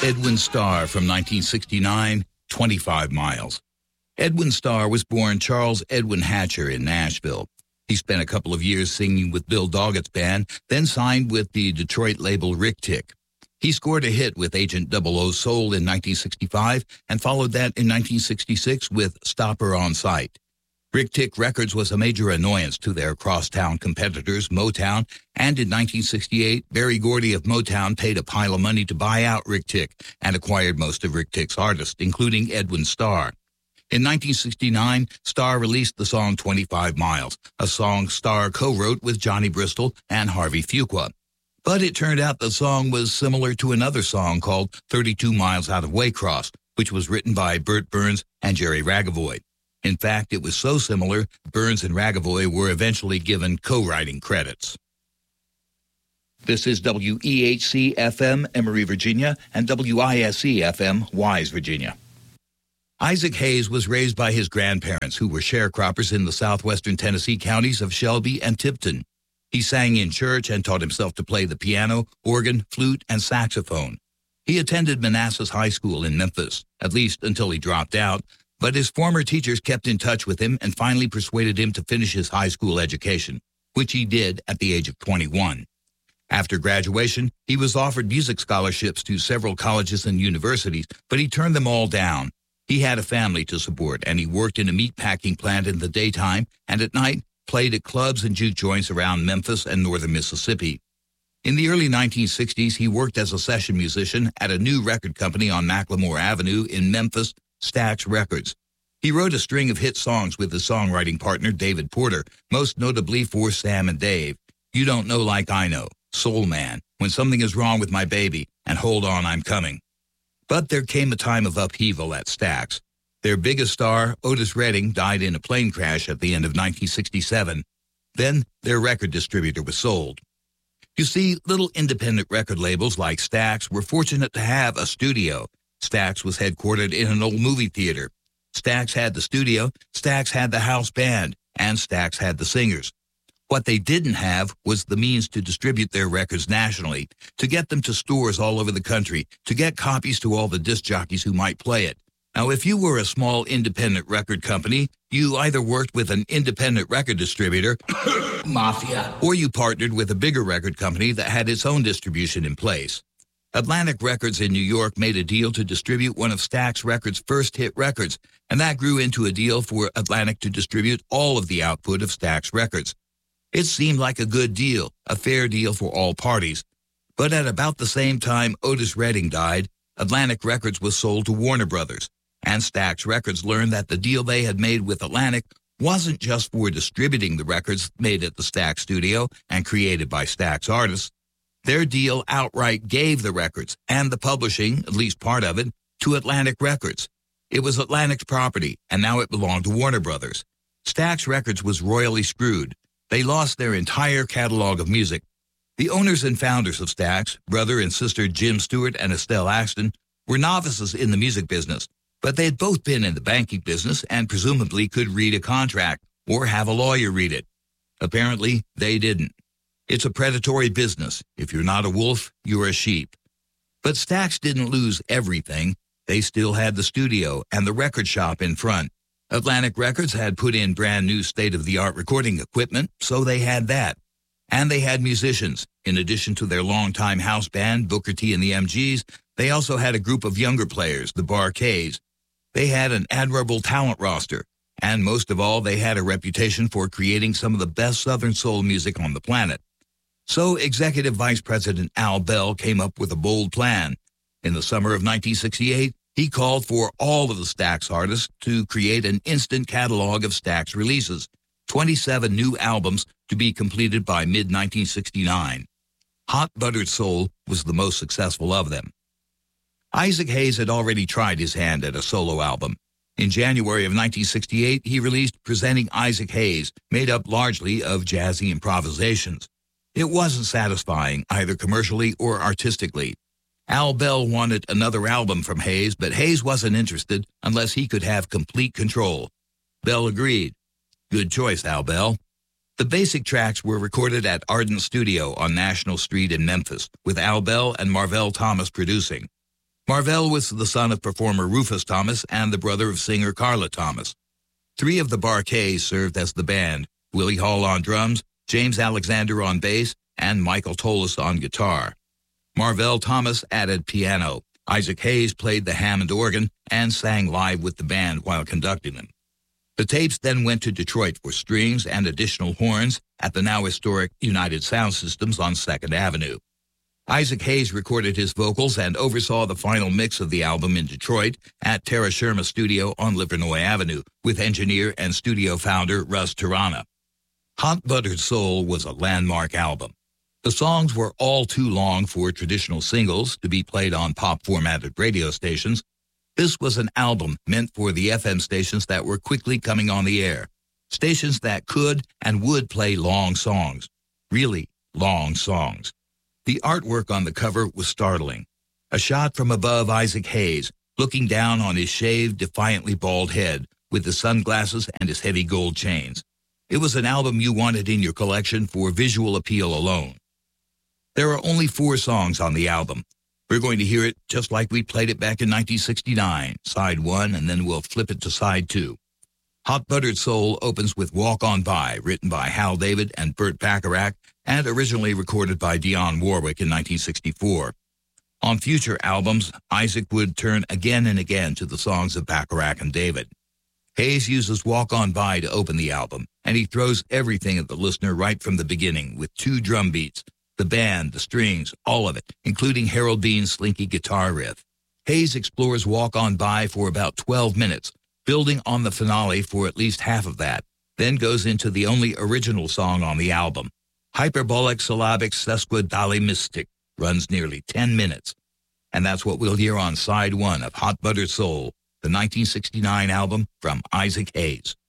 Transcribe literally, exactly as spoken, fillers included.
Edwin Starr from nineteen sixty-nine, twenty-five miles. Edwin Starr was born Charles Edwin Hatcher in Nashville. He spent a couple of years singing with Bill Doggett's band, then signed with the Detroit label Rick Tick. He scored a hit with Agent double O Soul in nineteen sixty-five and followed that in nineteen sixty-six with Stopper on Sight. Rick Tick Records was a major annoyance to their crosstown competitors, Motown, and in nineteen sixty-eight, Berry Gordy of Motown paid a pile of money to buy out Rick Tick and acquired most of Rick Tick's artists, including Edwin Starr. In nineteen sixty-nine, Starr released the song twenty-five miles, a song Starr co-wrote with Johnny Bristol and Harvey Fuqua. But it turned out the song was similar to another song called thirty-two miles Out of Waycross, which was written by Bert Burns and Jerry Ragavoy. In fact, it was so similar, Burns and Ragavoy were eventually given co-writing credits. This is W E H C F M, Emory, Virginia, and W I S E F M, Wise, Virginia. Isaac Hayes was raised by his grandparents, who were sharecroppers in the southwestern Tennessee counties of Shelby and Tipton. He sang in church and taught himself to play the piano, organ, flute, and saxophone. He attended Manassas High School in Memphis, at least until he dropped out, but his former teachers kept in touch with him and finally persuaded him to finish his high school education, which he did at the age of twenty-one. After graduation, he was offered music scholarships to several colleges and universities, but he turned them all down. He had a family to support, and he worked in a meatpacking plant in the daytime and at night played at clubs and juke joints around Memphis and northern Mississippi. In the early nineteen sixties, he worked as a session musician at a new record company on Macklemore Avenue in Memphis, Stax Records. He wrote a string of hit songs with his songwriting partner David Porter, most notably for Sam and Dave. You Don't Know Like I Know, Soul Man, When Something Is Wrong with My Baby, and Hold On, I'm Coming. But there came a time of upheaval at Stax. Their biggest star, Otis Redding, died in a plane crash at the end of nineteen sixty-seven. Then their record distributor was sold. You see, little independent record labels like Stax were fortunate to have a studio. Stax was headquartered in an old movie theater. Stax had the studio, Stax had the house band, and Stax had the singers. What they didn't have was the means to distribute their records nationally, to get them to stores all over the country, to get copies to all the disc jockeys who might play it. Now, if you were a small independent record company, you either worked with an independent record distributor, Mafia, or you partnered with a bigger record company that had its own distribution in place. Atlantic Records in New York made a deal to distribute one of Stax Records' first hit records, and that grew into a deal for Atlantic to distribute all of the output of Stax Records. It seemed like a good deal, a fair deal for all parties. But at about the same time Otis Redding died, Atlantic Records was sold to Warner Brothers, and Stax Records learned that the deal they had made with Atlantic wasn't just for distributing the records made at the Stax studio and created by Stax artists. Their deal outright gave the records and the publishing, at least part of it, to Atlantic Records. It was Atlantic's property, and now it belonged to Warner Brothers. Stax Records was royally screwed. They lost their entire catalog of music. The owners and founders of Stax, brother and sister Jim Stewart and Estelle Axton, were novices in the music business, but they had both been in the banking business and presumably could read a contract or have a lawyer read it. Apparently, they didn't. It's a predatory business. If you're not a wolf, you're a sheep. But Stax didn't lose everything. They still had the studio and the record shop in front. Atlantic Records had put in brand new state-of-the-art recording equipment, so they had that. And they had musicians. In addition to their longtime house band, Booker T and the M Gs, they also had a group of younger players, the Bar-Kays. They had an admirable talent roster. And most of all, they had a reputation for creating some of the best Southern soul music on the planet. So Executive Vice President Al Bell came up with a bold plan. In the summer of nineteen sixty-eight, he called for all of the Stax artists to create an instant catalog of Stax releases, twenty-seven new albums to be completed by mid nineteen sixty-nine. Hot Buttered Soul was the most successful of them. Isaac Hayes had already tried his hand at a solo album. In January of nineteen sixty-eight, he released Presenting Isaac Hayes, made up largely of jazzy improvisations. It wasn't satisfying, either commercially or artistically. Al Bell wanted another album from Hayes, but Hayes wasn't interested unless he could have complete control. Bell agreed. Good choice, Al Bell. The basic tracks were recorded at Ardent Studio on National Street in Memphis, with Al Bell and Marvell Thomas producing. Marvell was the son of performer Rufus Thomas and the brother of singer Carla Thomas. Three of the Bar-Kays served as the band, Willie Hall on drums, James Alexander on bass, and Michael Tolis on guitar. Marvell Thomas added piano. Isaac Hayes played the Hammond organ and sang live with the band while conducting them. The tapes then went to Detroit for strings and additional horns at the now historic United Sound Systems on second Avenue. Isaac Hayes recorded his vocals and oversaw the final mix of the album in Detroit at Terra Sherma Studio on Livernois Avenue with engineer and studio founder Russ Tirana. Hot Buttered Soul was a landmark album. The songs were all too long for traditional singles to be played on pop-formatted radio stations. This was an album meant for the F M stations that were quickly coming on the air, stations that could and would play long songs, really long songs. The artwork on the cover was startling. A shot from above Isaac Hayes, looking down on his shaved, defiantly bald head with the sunglasses and his heavy gold chains. It was an album you wanted in your collection for visual appeal alone. There are only four songs on the album. We're going to hear it just like we played it back in nineteen sixty-nine, side one, and then we'll flip it to side two. Hot Buttered Soul opens with Walk On By, written by Hal David and Burt Bacharach, and originally recorded by Dionne Warwick in nineteen sixty-four. On future albums, Isaac would turn again and again to the songs of Bacharach and David. Hayes uses Walk On By to open the album, and he throws everything at the listener right from the beginning with two drum beats, the band, the strings, all of it, including Harold Bean's slinky guitar riff. Hayes explores Walk On By for about twelve minutes, building on the finale for at least half of that, then goes into the only original song on the album. Hyperbolic Syllabic Sesquidolymystic runs nearly ten minutes. And that's what we'll hear on side one of Hot Buttered Soul, the nineteen sixty-nine album from Isaac Hayes.